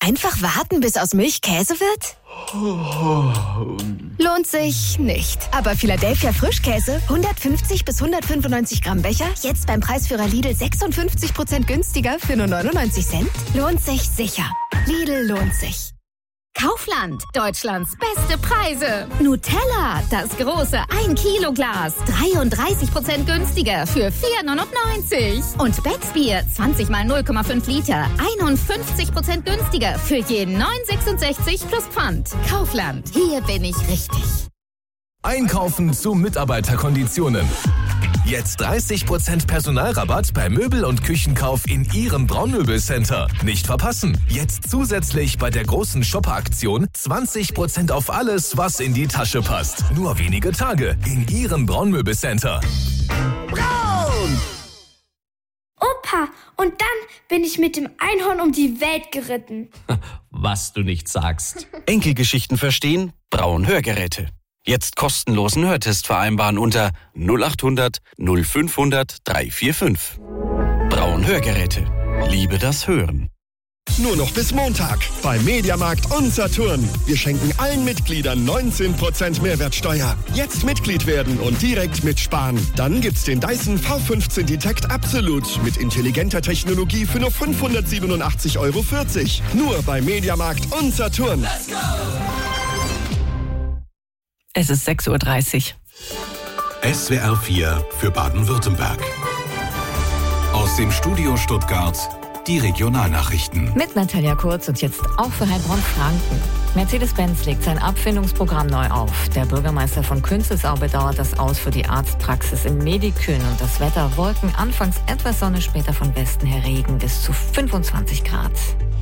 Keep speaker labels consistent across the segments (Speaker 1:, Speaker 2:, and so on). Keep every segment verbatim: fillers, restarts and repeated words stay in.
Speaker 1: Einfach warten, bis aus Milch Käse wird? Lohnt sich nicht. Aber Philadelphia Frischkäse, hundertfünfzig bis hundertfünfundneunzig Gramm Becher, jetzt beim Preisführer Lidl sechsundfünfzig Prozent günstiger für nur neunundneunzig Cent? Lohnt sich sicher. Lidl lohnt sich.
Speaker 2: Kaufland, Deutschlands beste Preise. Nutella, das große ein Kilo Glas, dreiunddreißig Prozent günstiger für vier neunundneunzig. Und Becksbier, zwanzig mal null Komma fünf Liter, einundfünfzig Prozent günstiger für jeden neun sechsundsechzig plus Pfand. Kaufland, hier bin ich richtig.
Speaker 3: Einkaufen zu Mitarbeiterkonditionen. Jetzt dreißig Prozent Personalrabatt bei Möbel- und Küchenkauf in Ihrem Braunmöbelcenter. Nicht verpassen. Jetzt zusätzlich bei der großen Shopper-Aktion zwanzig Prozent auf alles, was in die Tasche passt. Nur wenige Tage in Ihrem Braunmöbelcenter.
Speaker 4: Braun! Opa, und dann bin ich mit dem Einhorn um die Welt geritten.
Speaker 5: Was du nicht sagst.
Speaker 6: Enkelgeschichten verstehen? Braun Hörgeräte. Jetzt kostenlosen Hörtest vereinbaren unter null acht hundert null fünfhundert dreihundertfünfundvierzig. Braun Hörgeräte. Liebe das Hören.
Speaker 7: Nur noch bis Montag bei Mediamarkt und Saturn. Wir schenken allen Mitgliedern neunzehn Prozent Mehrwertsteuer. Jetzt Mitglied werden und direkt mitsparen. Dann gibt's den Dyson V fünfzehn Detect Absolute mit intelligenter Technologie für nur fünfhundertsiebenundachtzig Euro vierzig. Nur bei Mediamarkt und Saturn.
Speaker 8: Let's go!
Speaker 9: Es ist sechs Uhr dreißig.
Speaker 10: S W R vier für Baden-Württemberg. Aus dem Studio Stuttgart die Regionalnachrichten.
Speaker 9: Mit Natalia Kurz und jetzt auch für Heilbronn-Franken. Mercedes-Benz legt sein Abfindungsprogramm neu auf. Der Bürgermeister von Künzelsau bedauert das Aus für die Arztpraxis in Medikün und das Wetter. Wolken, anfangs etwas Sonne, später von Westen her Regen bis zu fünfundzwanzig Grad.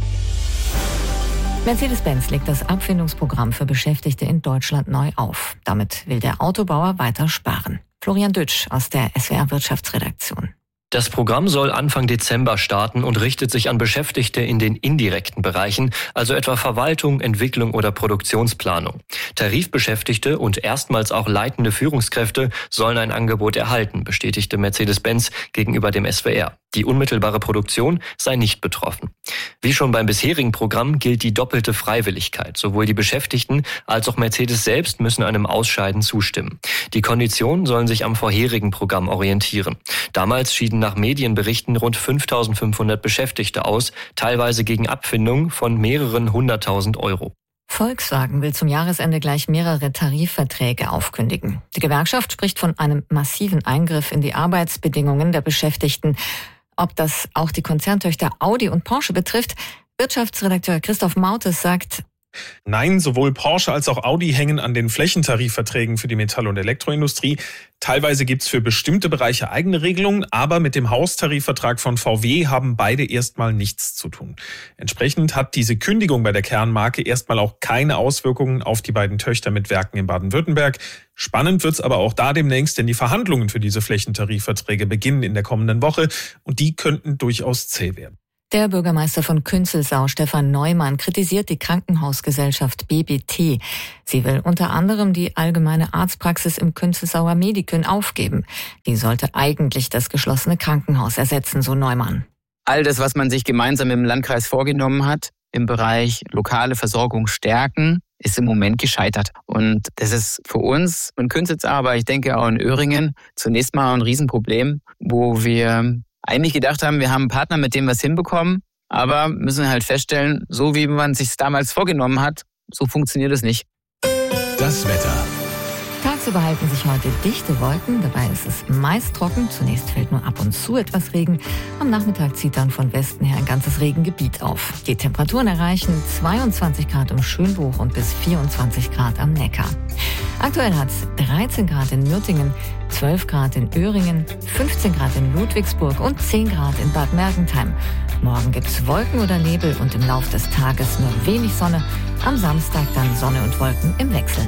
Speaker 9: Mercedes-Benz legt das Abfindungsprogramm für Beschäftigte in Deutschland neu auf. Damit will der Autobauer weiter sparen. Florian Dütsch aus der S W R Wirtschaftsredaktion.
Speaker 11: Das Programm soll Anfang Dezember starten und richtet sich an Beschäftigte in den indirekten Bereichen, also etwa Verwaltung, Entwicklung oder Produktionsplanung. Tarifbeschäftigte und erstmals auch leitende Führungskräfte sollen ein Angebot erhalten, bestätigte Mercedes-Benz gegenüber dem S W R. Die unmittelbare Produktion sei nicht betroffen. Wie schon beim bisherigen Programm gilt die doppelte Freiwilligkeit. Sowohl die Beschäftigten als auch Mercedes selbst müssen einem Ausscheiden zustimmen. Die Konditionen sollen sich am vorherigen Programm orientieren. Damals schieden nach Medienberichten rund fünftausendfünfhundert Beschäftigte aus, teilweise gegen Abfindung von mehreren hunderttausend Euro.
Speaker 9: Volkswagen will zum Jahresende gleich mehrere Tarifverträge aufkündigen. Die Gewerkschaft spricht von einem massiven Eingriff in die Arbeitsbedingungen der Beschäftigten. Ob das auch die Konzerntöchter Audi und Porsche betrifft, Wirtschaftsredakteur Christoph Mautes sagt:
Speaker 12: Nein, sowohl Porsche als auch Audi hängen an den Flächentarifverträgen für die Metall- und Elektroindustrie. Teilweise gibt's für bestimmte Bereiche eigene Regelungen, aber mit dem Haustarifvertrag von V W haben beide erstmal nichts zu tun. Entsprechend hat diese Kündigung bei der Kernmarke erstmal auch keine Auswirkungen auf die beiden Töchter mit Werken in Baden-Württemberg. Spannend wird's aber auch da demnächst, denn die Verhandlungen für diese Flächentarifverträge beginnen in der kommenden Woche und die könnten durchaus zäh werden.
Speaker 9: Der Bürgermeister von Künzelsau, Stefan Neumann, kritisiert die Krankenhausgesellschaft B B T. Sie will unter anderem die allgemeine Arztpraxis im Künzelsauer Medikün aufgeben. Die sollte eigentlich das geschlossene Krankenhaus ersetzen, so Neumann.
Speaker 13: All das, was man sich gemeinsam im Landkreis vorgenommen hat, im Bereich lokale Versorgung stärken, ist im Moment gescheitert. Und das ist für uns in Künzelsau, aber ich denke auch in Öhringen, zunächst mal ein Riesenproblem, wo wir eigentlich gedacht haben, wir haben einen Partner, mit dem wir es hinbekommen, aber müssen halt feststellen, so wie man es sich damals vorgenommen hat, so funktioniert es nicht.
Speaker 10: Das Wetter.
Speaker 9: Tagsüber halten sich heute dichte Wolken, dabei ist es meist trocken. Zunächst fällt nur ab und zu etwas Regen. Am Nachmittag zieht dann von Westen her ein ganzes Regengebiet auf. Die Temperaturen erreichen zweiundzwanzig Grad im Schönbuch und bis vierundzwanzig Grad am Neckar. Aktuell hat es dreizehn Grad in Nürtingen, zwölf Grad in Öhringen, fünfzehn Grad in Ludwigsburg und zehn Grad in Bad Mergentheim. Morgen gibt's Wolken oder Nebel und im Lauf des Tages nur wenig Sonne. Am Samstag dann Sonne und Wolken im Wechsel.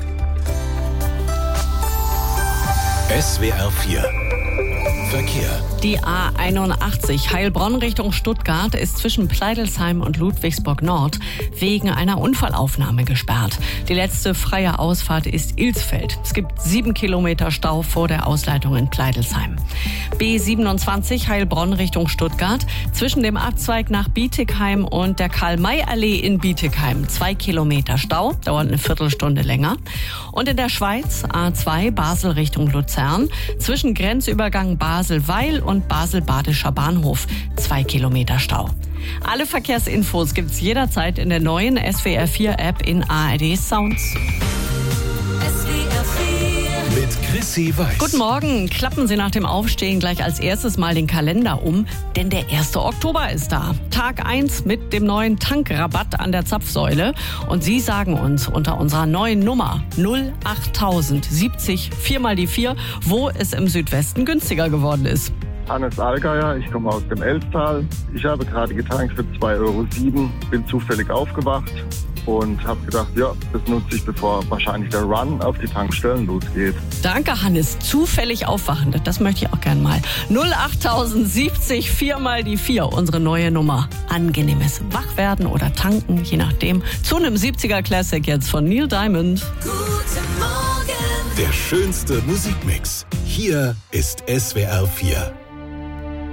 Speaker 10: S W R vier Verkehr.
Speaker 8: Die A einundachtzig Heilbronn Richtung Stuttgart ist zwischen Pleidelsheim und Ludwigsburg Nord wegen einer Unfallaufnahme gesperrt. Die letzte freie Ausfahrt ist Ilsfeld. Es gibt sieben Kilometer Stau vor der Ausleitung in Pleidelsheim. B siebenundzwanzig Heilbronn Richtung Stuttgart zwischen dem Abzweig nach Bietigheim und der Karl-May-Allee in Bietigheim. Zwei Kilometer Stau, dauert eine Viertelstunde länger. Und in der Schweiz A zwei Basel Richtung Luzern zwischen Grenzübergang Basel-Weil und Basel-Badischer Bahnhof. Zwei Kilometer Stau. Alle Verkehrsinfos gibt's jederzeit in der neuen S W R vier App in A R D Sounds.
Speaker 3: Mit Chrissy Weiß.
Speaker 8: Guten Morgen. Klappen Sie nach dem Aufstehen gleich als erstes mal den Kalender um, denn der erste Oktober ist da. Tag eins mit dem neuen Tankrabatt an der Zapfsäule. Und Sie sagen uns unter unserer neuen Nummer null achttausend siebzig vier mal die vier, wo es im Südwesten günstiger geworden ist.
Speaker 14: Hannes Allgeier, ich komme aus dem Elftal. Ich habe gerade getankt für zwei Euro sieben, bin zufällig aufgewacht und habe gedacht, ja, das nutze ich, bevor wahrscheinlich der Run auf die Tankstellen losgeht.
Speaker 8: Danke, Hannes. Zufällig aufwachend, das möchte ich auch gern mal. null achttausend siebzig vier mal die vier, unsere neue Nummer. Angenehmes Wachwerden oder Tanken, je nachdem. Zu einem siebziger Classic jetzt von Neil Diamond.
Speaker 3: Guten Morgen. Der schönste Musikmix. Hier ist S W R vier.